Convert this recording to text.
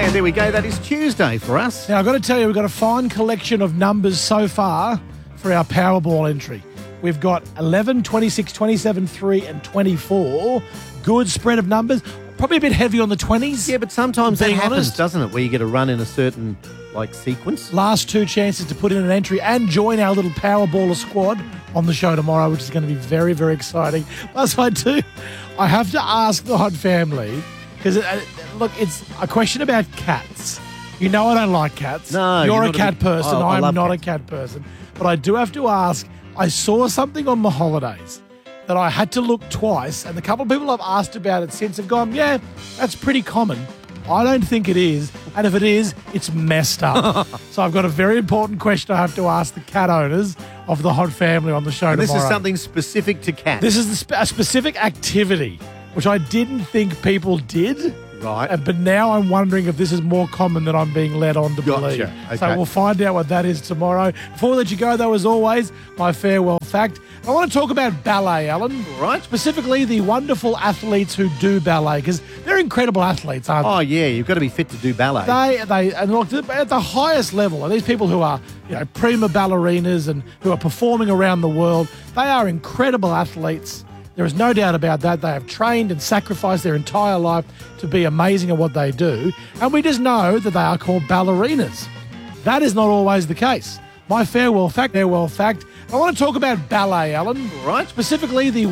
And there we go. That is Tuesday for us. Now, I've got to tell you, we've got a fine collection of numbers so far for our Powerball entry. We've got 11, 26, 27, 3 and 24. Good spread of numbers. Probably a bit heavy on the 20s. Yeah, but sometimes that being happens, honest. doesn't it? Where you get a run in a certain, sequence. Last two chances to put in an entry and join our little Powerballer squad on the show tomorrow, which is going to be very, very exciting. Plus, I have to ask the Hot family, because, look, it's a question about cats. You know I don't like cats. No, You're a not cat person. I I'm love not cats. a cat person. But I do have to ask, I saw something on my holidays that I had to look twice, and the couple of people I've asked about it since have gone, yeah, that's pretty common. I don't think it is, and if it is, it's messed up. So I've got a very important question I have to ask the cat owners of the Hot family on the show And tomorrow. this is something specific to cats. This is a specific activity, which I didn't think people did. Right. But now I'm wondering if this is more common than I'm being led on to believe. Okay. So we'll find out what that is tomorrow. Before we let you go, though, as always, my farewell fact. I want to talk about ballet, Alan. Right. Specifically, the wonderful athletes who do ballet, because they're incredible athletes, aren't they? Oh, yeah, you've got to be fit to do ballet. They and look, at the highest level, and these people who are prima ballerinas and who are performing around the world, they are incredible athletes. There is no doubt about that. They have trained and sacrificed their entire life to be amazing at what they do, and we just know that they are called ballerinas. That is not always the case. My farewell fact. I want to talk about ballet, Alan. Right. Specifically, the